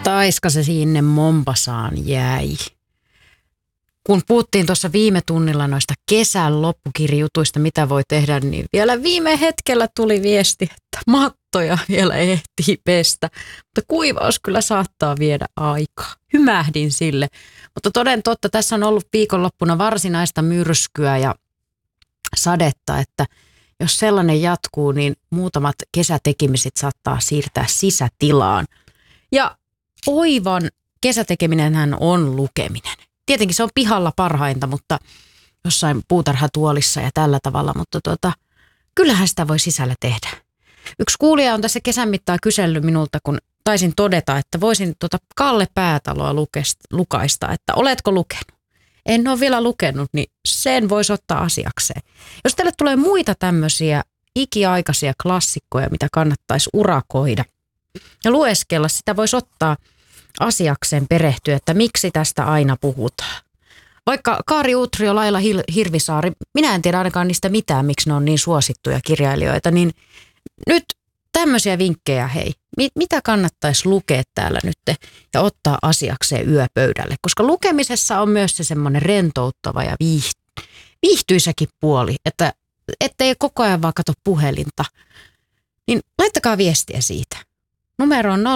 Taiska se sinne Mombasaan jäi. Kun puhuttiin tuossa viime tunnilla noista kesän loppukirjutuista, mitä voi tehdä, niin vielä viime hetkellä tuli viesti, että mattoja vielä ehtii pestä. Mutta kuivaus kyllä saattaa viedä aikaa. Hymähdin sille. Mutta toden totta, tässä on ollut viikonloppuna varsinaista myrskyä ja sadetta, että jos sellainen jatkuu, niin muutamat kesätekemiset saattaa siirtää sisätilaan. Ja oivan kesätekeminenhän on lukeminen. Tietenkin se on pihalla parhainta, mutta jossain puutarhatuolissa ja tällä tavalla, mutta kyllähän sitä voi sisällä tehdä. Yksi kuulija on tässä kesän mittaan kysellyt minulta, kun taisin todeta, että voisin Kalle Päätaloa lukaista, että oletko lukenut? En ole vielä lukenut, niin sen voisi ottaa asiakseen. Jos teille tulee muita tämmöisiä ikiaikaisia klassikkoja, mitä kannattaisi urakoida ja lueskella, sitä voisi ottaa asiakseen perehtyä, että miksi tästä aina puhutaan. Vaikka Kaari Uutrio, Laila Hirvisaari, minä en tiedä ainakaan niistä mitään, miksi ne on niin suosittuja kirjailijoita, niin nyt tämmöisiä vinkkejä, hei, mitä kannattaisi lukea täällä nyt ja ottaa asiakseen yöpöydälle, koska lukemisessa on myös se semmoinen rentouttava ja viihtyisäkin puoli, että ettei koko ajan vaan katso puhelinta, niin laittakaa viestiä siitä. Numero on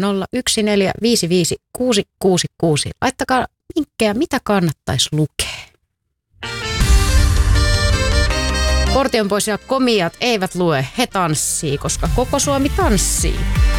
0401455666. Laittakaa vinkkejä, mitä kannattaisi lukea. Portion pois ja komiat eivät lue, he tanssii, koska koko Suomi tanssii.